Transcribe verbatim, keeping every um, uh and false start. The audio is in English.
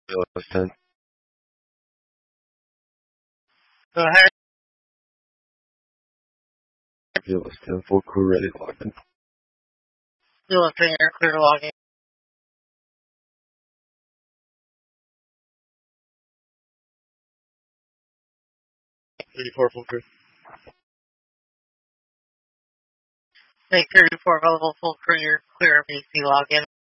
ten. Go ahead. It was ten, full crew ready to log in. Do a finger clear to log in. thirty-four, full crew. Make thirty-four available full crew, you're clear of B C login.